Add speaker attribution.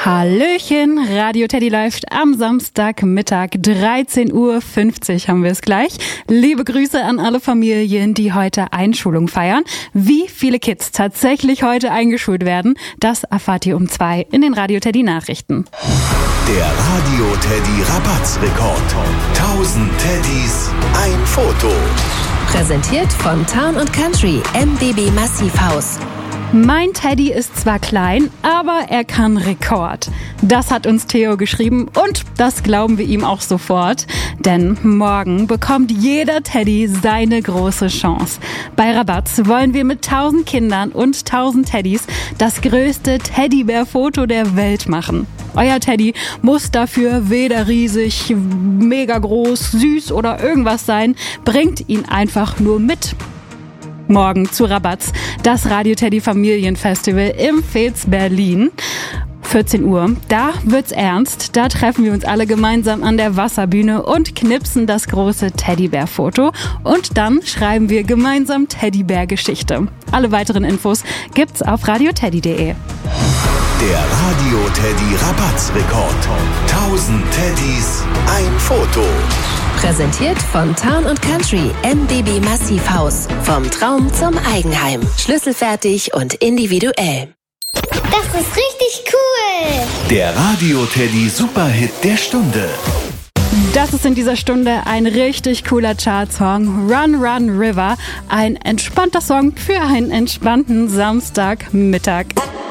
Speaker 1: Hallöchen, Radio Teddy läuft am Samstagmittag, 13:50 Uhr haben wir es gleich. Liebe Grüße an alle Familien, die heute Einschulung feiern. Wie viele Kids tatsächlich heute eingeschult werden, das erfahrt ihr um 2 in den Radio Teddy Nachrichten.
Speaker 2: Der Radio Teddy Rabattsrekord. 1000 Teddys, ein Foto.
Speaker 3: Präsentiert von Town & Country, MBB Massivhaus.
Speaker 1: Mein Teddy ist zwar klein, aber er kann Rekord. Das hat uns Theo geschrieben und das glauben wir ihm auch sofort. Denn morgen bekommt jeder Teddy seine große Chance. Bei Rabatz wollen wir mit 1000 Kindern und 1000 Teddys das größte Teddybär-Foto der Welt machen. Euer Teddy muss dafür weder riesig, mega groß, süß oder irgendwas sein. Bringt ihn einfach nur mit. Morgen zu Rabatz, das Radio Teddy Familienfestival im Fez Berlin. 14 Uhr, da wird's ernst. Da treffen wir uns alle gemeinsam an der Wasserbühne und knipsen das große Teddybär-Foto. Und dann schreiben wir gemeinsam Teddybär-Geschichte. Alle weiteren Infos gibt's auf radioteddy.de.
Speaker 2: Der Radio Teddy Rabattsrekord. 1000 Teddys, ein Foto.
Speaker 3: Präsentiert von Town & Country, MBB Massivhaus. Vom Traum zum Eigenheim. Schlüsselfertig und individuell.
Speaker 4: Das ist richtig cool.
Speaker 2: Der Radio Teddy Superhit der Stunde.
Speaker 1: Das ist in dieser Stunde ein richtig cooler Chartsong. Run, Run, River. Ein entspannter Song für einen entspannten Samstagmittag.